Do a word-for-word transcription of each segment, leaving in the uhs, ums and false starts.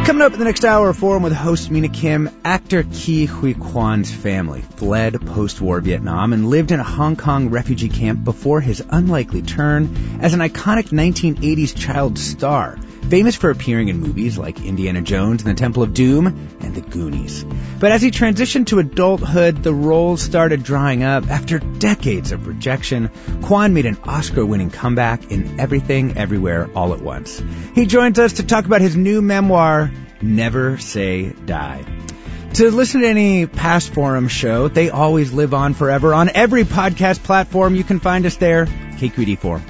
Coming up in the next hour, a forum with host Mina Kim. Actor Ke Huy Quan's family fled post-war Vietnam and lived in a Hong Kong refugee camp before his unlikely turn as an iconic nineteen eighties child star, famous for appearing in movies like Indiana Jones and the Temple of Doom and The Goonies. But as he transitioned to adulthood, the roles started drying up. After decades of rejection, Quan made an Oscar-winning comeback in Everything, Everywhere, All at Once. He joins us to talk about his new memoir, Never Say Die. To listen to any past forum show, they always live on forever on every podcast platform. You can find us there, K Q E D four.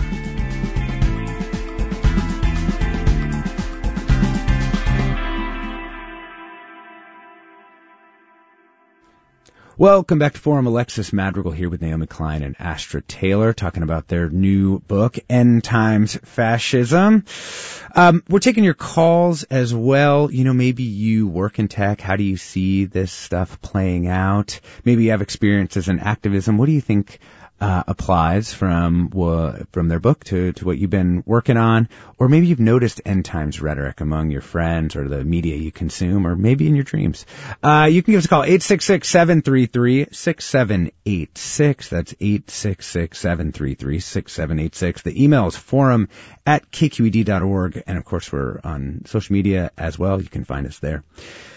Welcome back to Forum. Alexis Madrigal here with Naomi Klein and Astra Taylor talking about their new book, End Times Fascism. Um, we're taking your calls as well. You know, maybe you work in tech. How do you see this stuff playing out? Maybe you have experiences in activism. What do you think uh, applies from uh, from their book to, to what you've been working on? Or maybe you've noticed end times rhetoric among your friends or the media you consume, or maybe in your dreams. Uh, you can give us a call, eight six six, seven three three, six seven eight six. That's eight six six, seven three three, six seven eight six. The email is forum at k q e d dot org. And of course, we're on social media as well. You can find us there.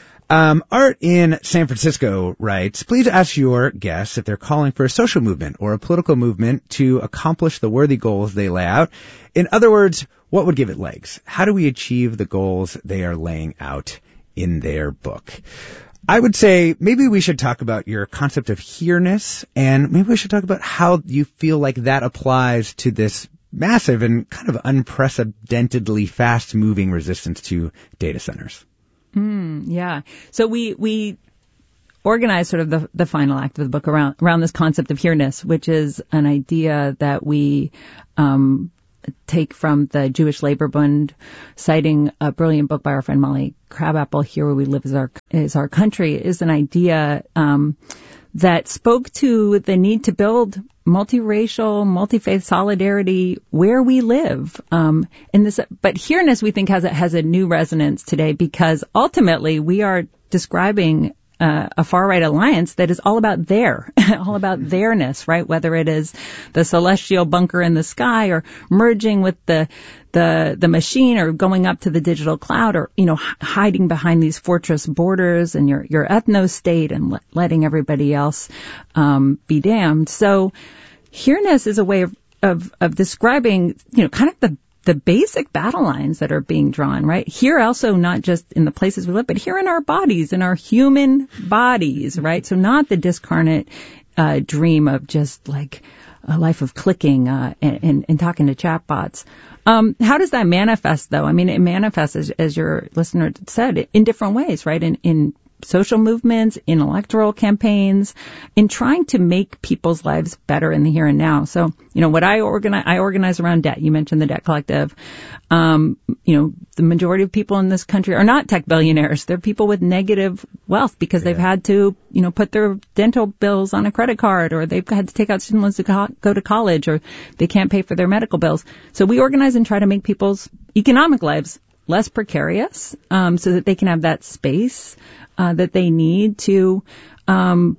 Um, Art in San Francisco writes, please ask your guests if they're calling for a social movement or a political movement to accomplish the worthy goals they lay out. In other words, what would give it legs? How do we achieve the goals they are laying out in their book? I would say maybe we should talk about your concept of here-ness, and maybe we should talk about how you feel like that applies to this massive and kind of unprecedentedly fast-moving resistance to data centers. Mm, yeah. So we, we organize sort of the, the final act of the book around, around this concept of here-ness, which is an idea that we, um, take from the Jewish Labor Bund, citing a brilliant book by our friend Molly Crabapple, Here Where We Live is Our, is Our Country, is an idea, um, that spoke to the need to build multiracial, multi-faith solidarity where we live. Um, in this, but here-ness, we think, has a, has a new resonance today because ultimately we are describing uh, a far-right alliance that is all about there, all about theirness, right? Whether it is the celestial bunker in the sky or merging with the the the machine or going up to the digital cloud or, you know, h- hiding behind these fortress borders and your, your ethno-state and le- letting everybody else um, be damned. So here-ness is a way of, of, of describing, you know, kind of the the basic battle lines that are being drawn, right? Here also not just in the places we live, but here in our bodies, in our human bodies, right? So not the discarnate uh, dream of just like a life of clicking uh, and, and, and talking to chatbots. Um, how does that manifest, though? I mean, it manifests, as, as your listener said, in different ways, right? In, in social movements, in electoral campaigns, in trying to make people's lives better in the here and now. So, you know, what I organize, I organize around debt. You mentioned the Debt Collective. Um, you know, the majority of people in this country are not tech billionaires. They're people with negative wealth because yeah. they've had to, you know, put their dental bills on a credit card, or they've had to take out student loans to co- go to college, or they can't pay for their medical bills. So we organize and try to make people's economic lives less precarious, um, so that they can have that space Uh, that they need to um,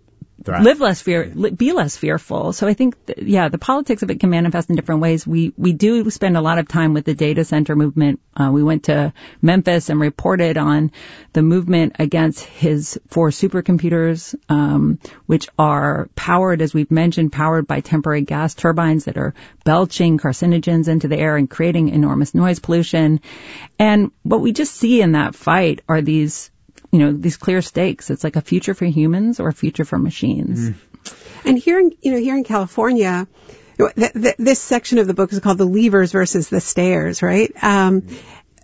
live less fear, li- be less fearful. So I think, th- yeah, the politics of it can manifest in different ways. We we do spend a lot of time with the data center movement. Uh, we went to Memphis and reported on the movement against his four supercomputers, um, which are powered, as we've mentioned, powered by temporary gas turbines that are belching carcinogens into the air and creating enormous noise pollution. And what we just see in that fight are these you know, these clear stakes. It's like a future for humans or a future for machines. Mm. And here in, you know, here in California, th- th- this section of the book is called The Levers versus the Stairs, right? Um, mm.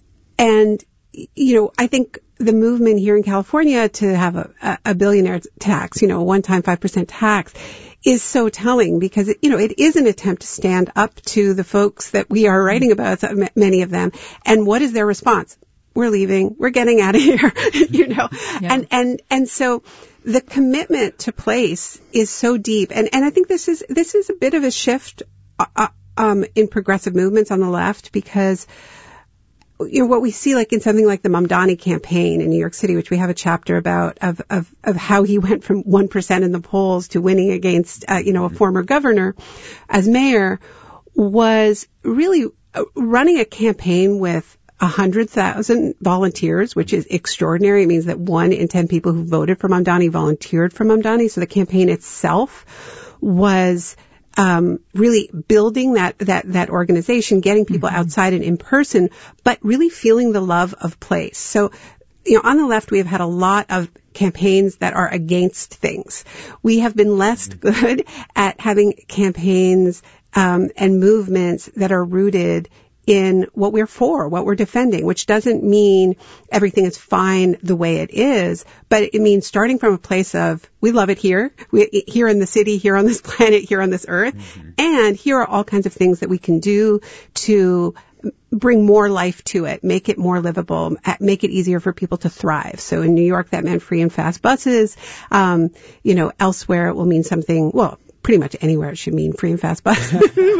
And, you know, I think the movement here in California to have a, a billionaire tax, you know, a one-time five percent tax is so telling because, it, you know, it is an attempt to stand up to the folks that we are writing about, many of them. And what is their response? We're leaving. We're getting out of here, you know. Yeah. And, and, and so the commitment to place is so deep. And, and I think this is, this is a bit of a shift, uh, um, in progressive movements on the left because you know, what we see like in something like the Mamdani campaign in New York City, which we have a chapter about of, of, of how he went from one percent in the polls to winning against, uh, you know, a former governor as mayor, was really running a campaign with one hundred thousand volunteers, which is extraordinary. It means that one in ten people who voted for Mamdani volunteered for Mamdani. So the campaign itself was um, really building that, that, that organization, getting people mm-hmm. outside and in person, but really feeling the love of place. So, you know, on the left, we have had a lot of campaigns that are against things. We have been less good at having campaigns um, and movements that are rooted in what we're for, what we're defending, which doesn't mean everything is fine the way it is, but it means starting from a place of, we love it here, we, here in the city, here on this planet, here on this earth, mm-hmm. and here are all kinds of things that we can do to bring more life to it, make it more livable, make it easier for people to thrive. So in New York, that meant free and fast buses. Um, you know, elsewhere it will mean something, well, pretty much anywhere it should mean free and fast buses.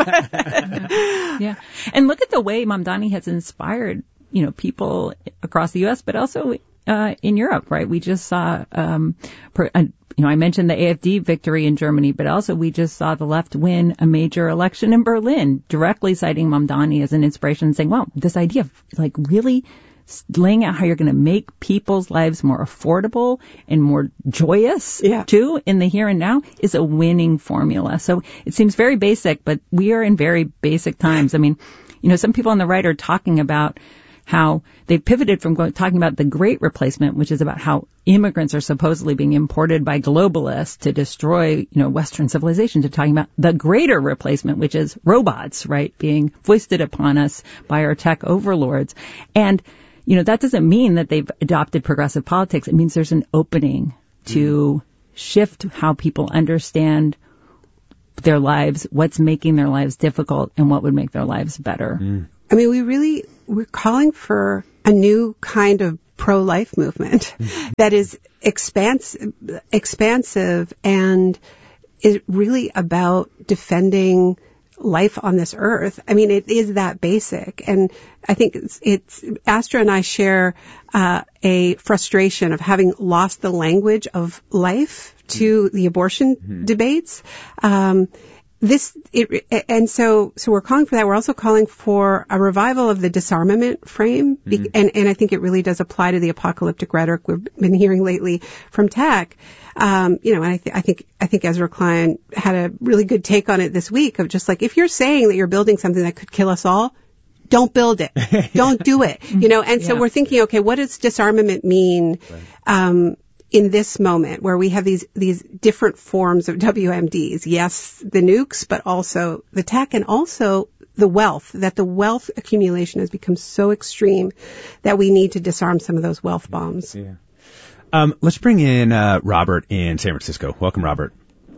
Yeah. And look at the way Mamdani has inspired, you know, people across the U S, but also uh, in Europe, right? We just saw, um, per, uh, you know, I mentioned the A F D victory in Germany, but also we just saw the left win a major election in Berlin, directly citing Mamdani as an inspiration, saying, wow, this idea of like really laying out how you're going to make people's lives more affordable and more joyous, yeah. too, in the here and now is a winning formula. So it seems very basic, but we are in very basic times. I mean, you know, some people on the right are talking about how they've pivoted from going, talking about the Great Replacement, which is about how immigrants are supposedly being imported by globalists to destroy, you know, Western civilization, to talking about the Greater Replacement, which is robots, right, being foisted upon us by our tech overlords. And you know, that doesn't mean that they've adopted progressive politics. It means there's an opening to mm. shift how people understand their lives, what's making their lives difficult, and what would make their lives better. Mm. I mean, we really, we're calling for a new kind of pro-life movement mm. that is expansive, expansive and is really about defending life on this earth. I mean, it is that basic. And I think it's, it's Astra and I share uh, a frustration of having lost the language of life to the abortion mm-hmm. debates. Um, this, it, and so, so we're calling for that. We're also calling for a revival of the disarmament frame. Mm-hmm. And, and I think it really does apply to the apocalyptic rhetoric we've been hearing lately from tech. Um, you know, and I, th- I think, I think Ezra Klein had a really good take on it this week of just like, if you're saying that you're building something that could kill us all, don't build it. Don't do it. You know, and so yeah. we're thinking, okay, what does disarmament mean, right. um, in this moment where we have these, these different forms of W M Ds? Yes, the nukes, but also the tech and also the wealth, that the wealth accumulation has become so extreme that we need to disarm some of those wealth bombs. Yeah. Um, let's bring in uh, Robert in San Francisco. Welcome, Robert.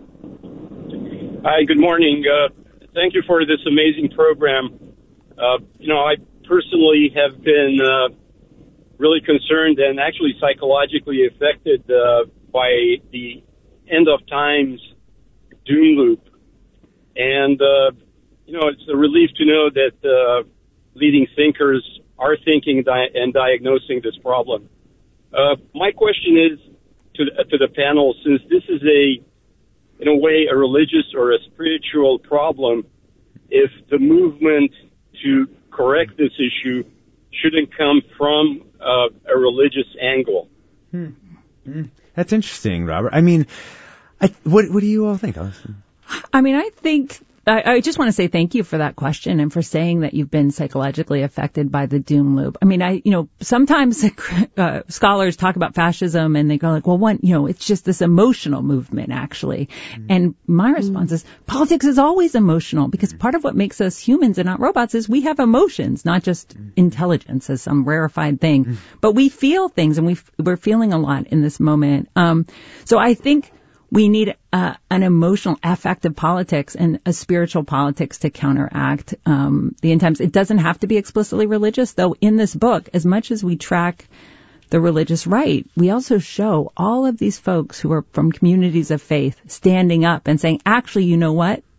Hi, good morning. Uh, thank you for this amazing program. Uh, you know, I personally have been uh, really concerned and actually psychologically affected uh, by the end of times doom loop. And, uh, you know, it's a relief to know that uh, leading thinkers are thinking di- and diagnosing this problem. Uh, my question is to, uh, to the panel, since this is a, in a way, a religious or a spiritual problem, if the movement to correct this issue shouldn't come from uh, a religious angle. Hmm. Hmm. That's interesting, Robert. I mean, I, what, what do you all think, Allison? I mean, I think I, I just want to say thank you for that question and for saying that you've been psychologically affected by the doom loop. I mean, I, you know, sometimes uh, scholars talk about fascism and they go like, well, one, you know, it's just this emotional movement actually. Mm. And my response mm. is politics is always emotional because mm. part of what makes us humans and not robots is we have emotions, not just mm. intelligence as some rarefied thing, mm. but we feel things and we we're feeling a lot in this moment. Um, so I think we need uh, an emotional, affective politics and a spiritual politics to counteract um, the end times. It doesn't have to be explicitly religious, though in this book, as much as we track the religious right, we also show all of these folks who are from communities of faith standing up and saying, actually, you know what?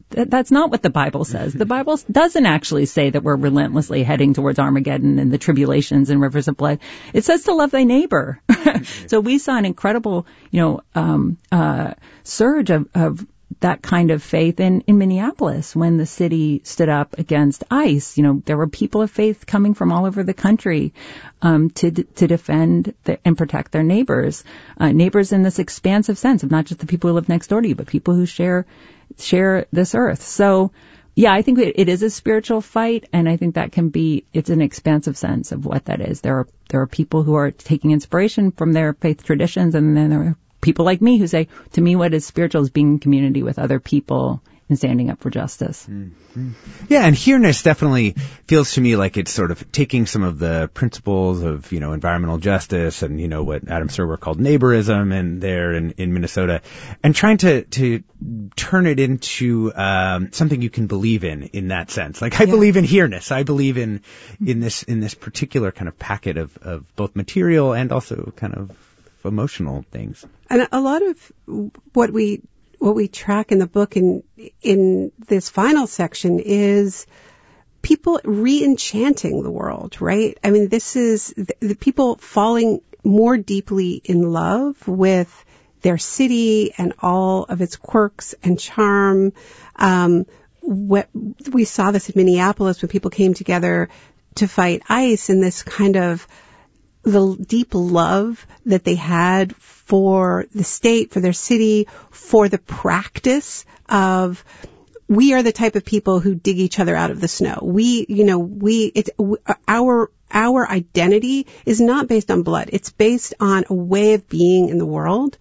th- that's not what the Bible says. The Bible doesn't actually say that we're relentlessly heading towards Armageddon and the tribulations and rivers of blood. It says to love thy neighbor. So we saw an incredible, you know, um, uh, surge of, of that kind of faith in, in Minneapolis when the city stood up against ICE. You know, there were people of faith coming from all over the country um, to to defend the, and protect their neighbors, uh, neighbors in this expansive sense of not just the people who live next door to you, but people who share share this earth. So, yeah, I think it, it is a spiritual fight, and I think that can be, it's an expansive sense of what that is. There are there are people who are taking inspiration from their faith traditions, and then there are people like me who say, to me, what is spiritual is being in community with other people and standing up for justice. Mm-hmm. Yeah, and here-ness definitely feels to me like it's sort of taking some of the principles of, you know, environmental justice and, you know, what Adam Serwer called neighborism and there in, in Minnesota, and trying to, to turn it into um, something you can believe in, in that sense. Like, I yeah. believe in here-ness. I believe in, in this, in this particular kind of packet of, of both material and also kind of emotional things. And a lot of what we what we track in the book in in this final section is people re-enchanting the world, right? I mean, this is the, the people falling more deeply in love with their city and all of its quirks and charm. Um, what, we saw this in Minneapolis when people came together to fight ICE, and this kind of the deep love that they had for the state, for their city, for the practice of, we are the type of people who dig each other out of the snow. We, you know, we, it's, our, our identity is not based on blood. It's based on a way of being in the world.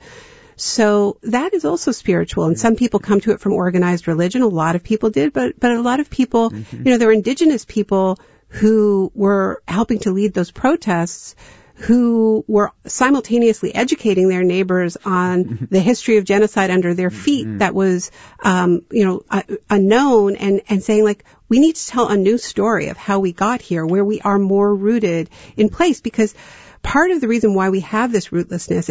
So that is also spiritual, and some people come to it from organized religion. A lot of people did, but, but a lot of people, mm-hmm. you know, there were indigenous people who were helping to lead those protests, who were simultaneously educating their neighbors on the history of genocide under their feet that was, um, you know, uh, unknown, and, and saying, like, we need to tell a new story of how we got here, where we are more rooted in place, because part of the reason why we have this rootlessness